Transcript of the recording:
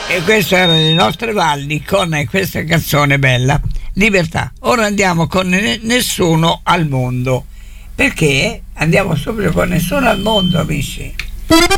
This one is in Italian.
E queste erano le nostre valli con questa canzone bella, Libertà. Ora andiamo con Nessuno al mondo. Perché andiamo subito con Nessuno al mondo, amici?